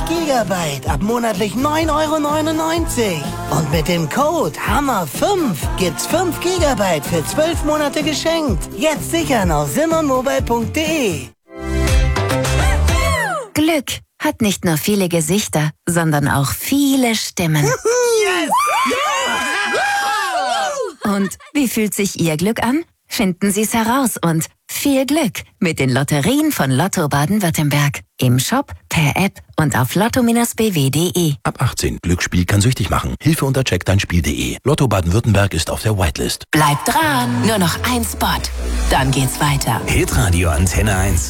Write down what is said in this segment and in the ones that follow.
Gigabyte ab monatlich 9,99 €. Und mit dem Code HAMMER5 gibt's 5 Gigabyte für 12 Monate geschenkt. Jetzt sichern auf simonmobile.de. Glück hat nicht nur viele Gesichter, sondern auch viele Stimmen. Yes! Und wie fühlt sich Ihr Glück an? Finden Sie es heraus und viel Glück mit den Lotterien von Lotto Baden-Württemberg. Im Shop, per App und auf lotto-bw.de. Ab 18. Glücksspiel kann süchtig machen. Hilfe unter checkdeinspiel.de. Lotto Baden-Württemberg ist auf der Whitelist. Bleibt dran, nur noch ein Spot. Dann geht's weiter. Hitradio Antenne 1.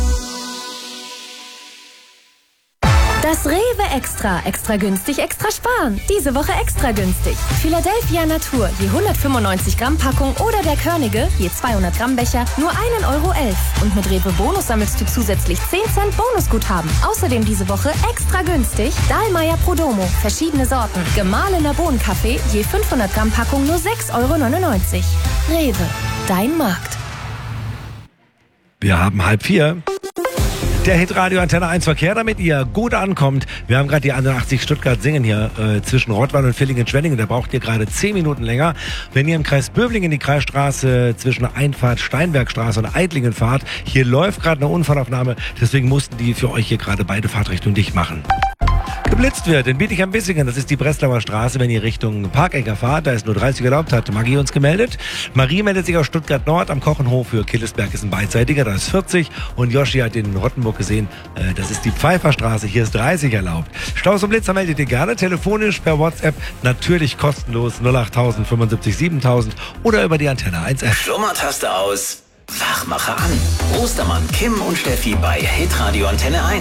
Das Rewe Extra. Extra günstig, extra sparen. Diese Woche extra günstig. Philadelphia Natur, je 195 Gramm Packung oder der Körnige, je 200 Gramm Becher, nur 1,11 €. Und mit Rewe Bonus sammelst du zusätzlich 10 Cent Bonusguthaben. Außerdem diese Woche extra günstig Dahlmeier Prodomo, verschiedene Sorten. Gemahlener Bohnenkaffee, je 500 Gramm Packung, nur 6,99 €. Rewe, dein Markt. Wir haben 3:30. Der Hitradio Antenne 1 Verkehr, damit ihr gut ankommt. Wir haben gerade die 81 Stuttgart Singen hier zwischen Rottweil und Villingen-Schwenningen. Da braucht ihr gerade 10 Minuten länger. Wenn ihr im Kreis Böblingen die Kreisstraße zwischen Einfahrt Steinbergstraße und Eidlingen fahrt, hier läuft gerade eine Unfallaufnahme. Deswegen mussten die für euch hier gerade beide Fahrtrichtungen dicht machen. Geblitzt wird in Bietigheim-Bissingen, das ist die Breslauer Straße, wenn ihr Richtung Parkecker fahrt, da ist nur 30 erlaubt, hat Marie uns gemeldet. Marie meldet sich aus Stuttgart Nord am Kochenhof für Killesberg ist ein beidseitiger, da ist 40 und Joshi hat in Rottenburg gesehen, das ist die Pfeifferstraße, hier ist 30 erlaubt. Staus und Blitzer meldet ihr gerne, telefonisch, per WhatsApp, natürlich kostenlos 08000 75 7000 oder über die Antenne 1 App. Schlummertaste aus, Wachmacher an. Ostermann, Kim und Steffi bei Hitradio Antenne 1.